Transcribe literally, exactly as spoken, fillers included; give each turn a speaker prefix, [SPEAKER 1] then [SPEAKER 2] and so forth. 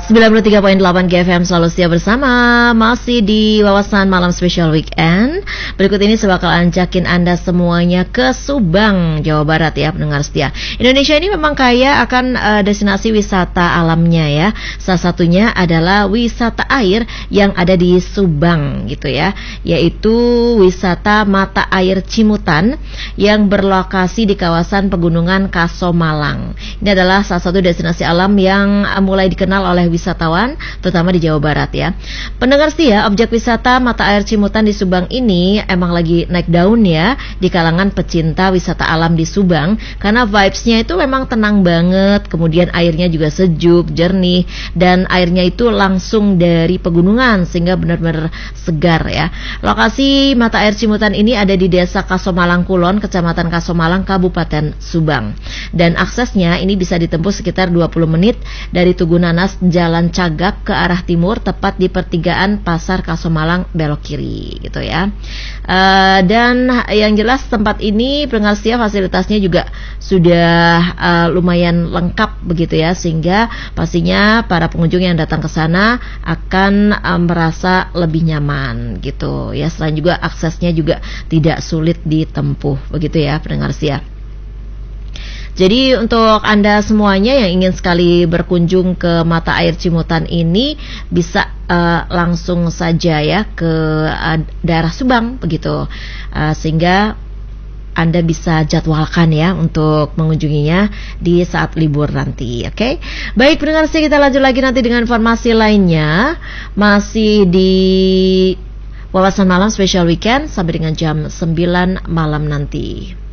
[SPEAKER 1] sembilan puluh tiga koma delapan G F M selalu setia bersama. Masih di Wawasan Malam Spesial Weekend. Berikut ini saya bakal ajakin Anda semuanya ke Subang, Jawa Barat ya pendengar setia. Indonesia ini memang kaya akan uh, destinasi wisata alamnya ya. Salah satunya adalah wisata air yang ada di Subang gitu ya, yaitu wisata mata air Cimutan yang berlokasi di kawasan pegunungan Kasomalang. Ini adalah salah satu destinasi alam yang uh, mulai dikenal oleh wisatawan, terutama di Jawa Barat ya. Pendengar setia, objek wisata mata air Cimutan di Subang ini emang lagi naik daun ya di kalangan pecinta wisata alam di Subang, karena vibes-nya itu memang tenang banget, kemudian airnya juga sejuk, jernih, dan airnya itu langsung dari pegunungan sehingga benar-benar segar ya. Lokasi mata air Cimutan ini ada di Desa Kasomalang Kulon, Kecamatan Kasomalang, Kabupaten Subang. Dan aksesnya ini bisa ditempuh sekitar dua puluh menit dari Tugu Nanas Jalan Cagak ke arah timur, tepat di pertigaan Pasar Kasomalang belok kiri gitu ya. Uh, dan yang jelas tempat ini pendengar setia fasilitasnya juga sudah uh, lumayan lengkap begitu ya, sehingga pastinya para pengunjung yang datang ke sana akan uh, merasa lebih nyaman gitu ya. Selain juga aksesnya juga tidak sulit ditempuh begitu ya pendengar setia. Jadi untuk Anda semuanya yang ingin sekali berkunjung ke mata air Cimutan ini bisa uh, langsung saja ya ke uh, daerah Subang begitu, uh, sehingga Anda bisa jadwalkan ya untuk mengunjunginya di saat libur nanti, oke? Okay? Baik pendengar, kita lanjut lagi nanti dengan informasi lainnya, masih di Wawasan Malam Spesial Weekend sampai dengan jam sembilan malam nanti.